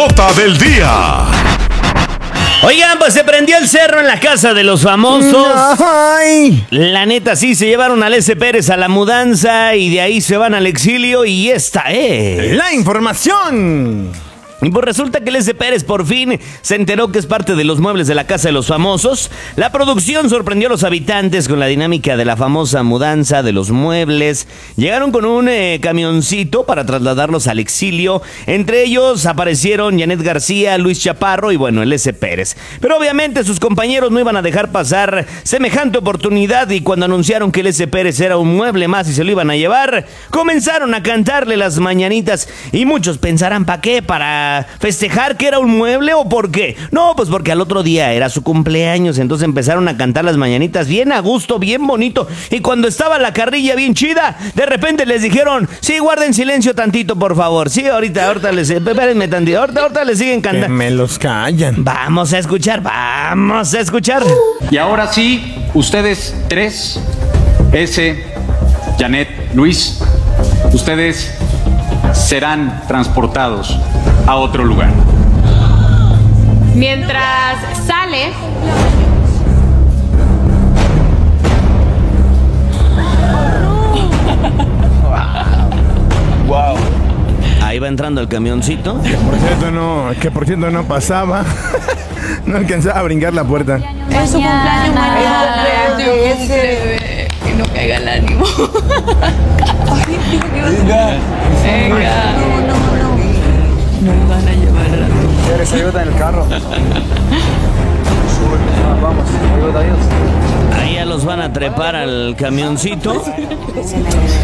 nota del día. Oigan, pues se prendió el cerro en la casa de los famosos. Ay. La neta, sí, se llevaron al S. Pérez a la mudanza y de ahí se van al exilio y esta es La información. Y pues resulta que el S. Pérez por fin se enteró que es parte de los muebles de la casa de los famosos. La producción sorprendió a los habitantes con la dinámica de la famosa mudanza de los muebles. Llegaron con un camioncito para trasladarlos al exilio. Entre ellos aparecieron Janet García, Luis Chaparro y bueno, el S. Pérez. Pero obviamente sus compañeros no iban a dejar pasar semejante oportunidad y cuando anunciaron que el S. Pérez era un mueble más y se lo iban a llevar, comenzaron a cantarle las mañanitas y muchos pensarán, ¿para qué? ¿Para festejar que era un mueble o por qué? No, pues porque al otro día era su cumpleaños, entonces empezaron a cantar las mañanitas bien a gusto, bien bonito, y cuando estaba la carrilla bien chida, de repente les dijeron, sí, guarden silencio tantito, por favor, sí, ahorita les, espérenme tantito, ahorita les siguen cantando. Que me los callan. Vamos a escuchar. Y ahora sí, ustedes tres, Janet, Luis, ustedes serán transportados a otro lugar. Mientras sale, Wow. Ahí va entrando el camioncito. Que por cierto no pasaba. No alcanzaba a brincar la puerta. es su cumpleaños mañana. Que no caiga el ánimo. Venga. Nos van a llevar a la... ¿Quieres ayuda en el carro? Vamos, ayuda a Dios. Ahí ya los van a trepar al camioncito.